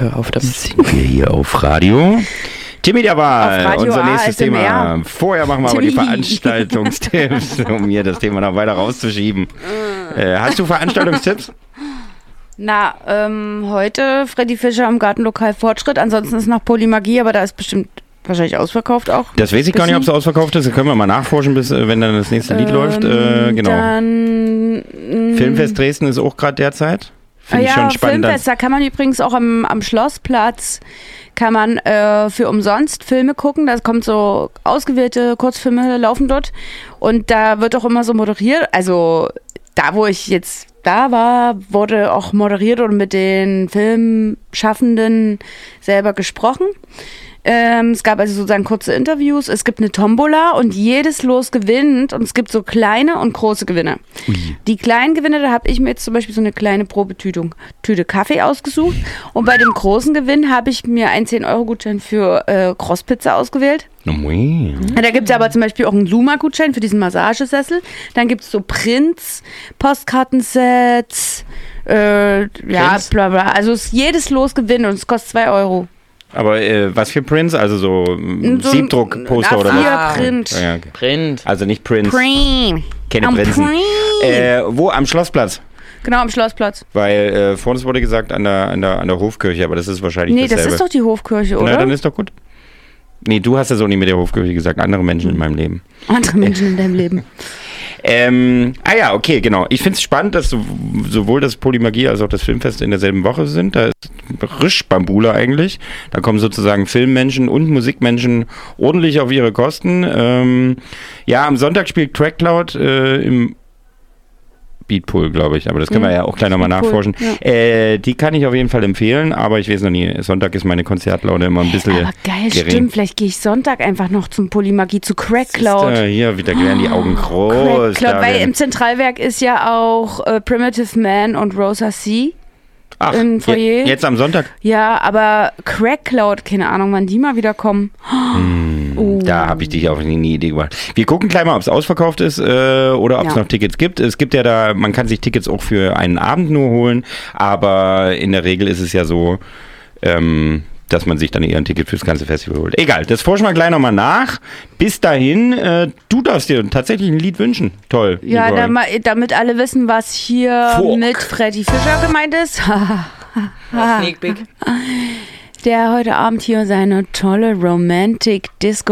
hör auf damit. Sind wir hier auf Radio? Timmy der Wahl, unser nächstes ASMR. Thema. Vorher machen wir aber die Veranstaltungstipps, um hier das Thema noch weiter rauszuschieben. Hast du Veranstaltungstipps? Na, heute Freddy Fischer im Gartenlokal Fortschritt. Ansonsten ist noch Polymagie, aber da ist bestimmt wahrscheinlich ausverkauft auch. Das weiß ich gar nicht, ob es ausverkauft ist. Das können wir mal nachforschen, bis wenn dann das nächste Lied läuft. Genau. Dann Filmfest Dresden ist auch gerade derzeit. Finde ich schon spannend. Filmfest, da kann man übrigens auch am Schlossplatz kann man für umsonst Filme gucken. Da kommt so ausgewählte Kurzfilme, laufen dort. Und da wird auch immer so moderiert. Also da, wo ich jetzt da war, wurde auch moderiert und mit den Filmschaffenden selber gesprochen. Es gab also sozusagen kurze Interviews. Es gibt eine Tombola und jedes Los gewinnt. Und es gibt so kleine und große Gewinne. Ui. Die kleinen Gewinne, da habe ich mir jetzt zum Beispiel so eine kleine Probetüte Kaffee ausgesucht. Und bei dem großen Gewinn habe ich mir einen 10-Euro-Gutschein für Crosspizza ausgewählt. No, Da gibt es aber zum Beispiel auch einen Luma-Gutschein für diesen Massagesessel. Dann gibt es so Prints, Postkartensets, ja, bla bla. Also jedes Los gewinnt und es kostet 2 Euro. Aber was für Prints? Also so Siebdruck-Poster oder was? Print. Ja, okay. Print. Also nicht Prints. Print. Keine Prinzen. Wo? Am Schlossplatz? Genau, am Schlossplatz. Weil vorhin wurde gesagt an der Hofkirche, aber das ist wahrscheinlich dasselbe. Das ist doch die Hofkirche, oder? Na, dann ist doch gut. Nee, du hast das auch nicht mit der Hofkirche gesagt, andere Menschen in meinem Leben. Andere Menschen in deinem Leben. Ja, okay, genau. Ich finde es spannend, dass sowohl das Polymagie als auch das Filmfest in derselben Woche sind. Da ist risch Bambula eigentlich. Da kommen sozusagen Filmmenschen und Musikmenschen ordentlich auf ihre Kosten. Ja, am Sonntag spielt Trackcloud im Beatpool, glaube ich, aber das können wir ja auch gleich nochmal nachforschen. Ja. Die kann ich auf jeden Fall empfehlen, aber ich weiß noch nie, Sonntag ist meine Konzertlaune immer ein bisschen aber geil, gering. Stimmt, vielleicht gehe ich Sonntag einfach noch zum Polymagie, zu Crackcloud. Hier wieder werden die Augen groß. Crackcloud, weil im Zentralwerk ist ja auch Primitive Man und Rosa C. Ach, im Foyer. Jetzt am Sonntag? Ja, aber Crackcloud, keine Ahnung, wann die mal wieder kommen. Da habe ich dich auf eine Idee gebracht. Wir gucken gleich mal, ob es ausverkauft ist oder ob es noch Tickets gibt. Es gibt ja da, man kann sich Tickets auch für einen Abend nur holen, aber in der Regel ist es ja so, dass man sich dann eher ein Ticket fürs ganze Festival holt. Egal, das forschen wir gleich nochmal nach. Bis dahin, du darfst dir tatsächlich ein Lied wünschen. Toll. Ja, damit alle wissen, was hier mit Freddy Fischer gemeint ist. Sneak Peek. Der heute Abend hier seine tolle Romantic Disco